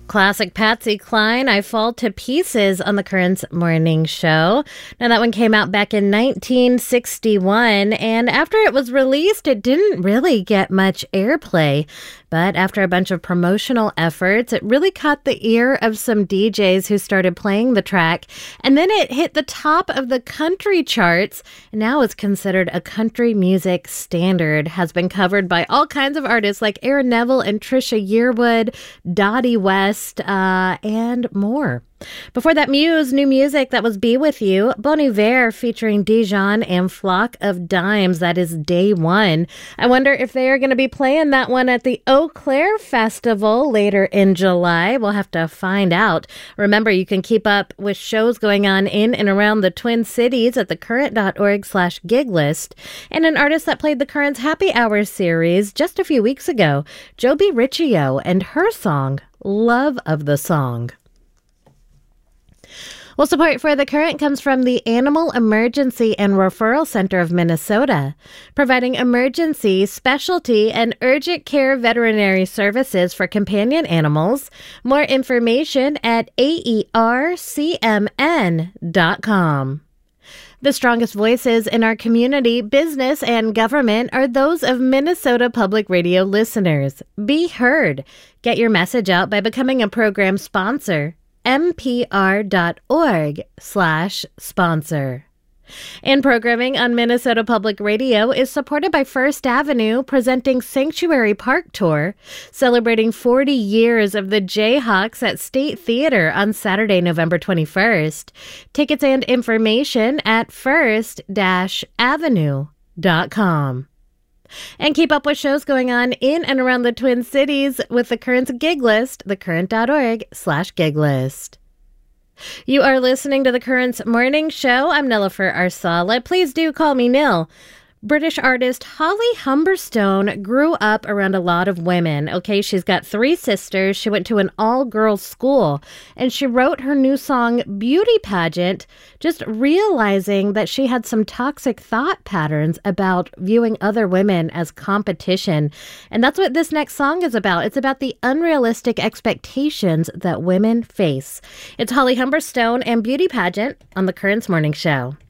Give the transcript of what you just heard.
Classic Patsy Cline, I Fall to Pieces on the Currents Morning Show. Now, that one came out back in 1961, and after it was released, it didn't really get much airplay. But after a bunch of promotional efforts, it really caught the ear of some DJs who started playing the track. And then it hit the top of the country charts. And now it's considered a country music standard. Has been covered by all kinds of artists like Aaron Neville and Trisha Yearwood, Dottie West, and more. Before that, Muse, new music, that was Be With You. Bon Iver featuring Dijon and Flock of Dimes. That is Day One. I wonder if they are going to be playing that one at the Eau Claire Festival later in July. We'll have to find out. Remember, you can keep up with shows going on in and around the Twin Cities at thecurrent.org/gig list. And an artist that played the Current's Happy Hour series just a few weeks ago, Joby Riccio, and her song, Love of the Song. Well, support for The Current comes from the Animal Emergency and Referral Center of Minnesota, providing emergency, specialty, and urgent care veterinary services for companion animals. More information at aercmn.com. The strongest voices in our community, business, and government are those of Minnesota Public Radio listeners. Be heard. Get your message out by becoming a program sponsor. mpr.org/sponsor. And programming on Minnesota Public Radio is supported by First Avenue, presenting Sanctuary Park Tour, celebrating 40 years of the Jayhawks at State Theater on Saturday, November 21st. Tickets and information at first-avenue.com. And keep up with shows going on in and around the Twin Cities with the Current's gig list, thecurrent.org/gig list. You are listening to the Current's Morning Show. I'm Nilofer Arsala. Please do call me Nil. British artist Holly Humberstone grew up around a lot of women. Okay, she's got 3 sisters. She went to an all-girls school, and she wrote her new song, Beauty Pageant, just realizing that she had some toxic thought patterns about viewing other women as competition. And that's what this next song is about. It's about the unrealistic expectations that women face. It's Holly Humberstone and Beauty Pageant on the Current's Morning Show.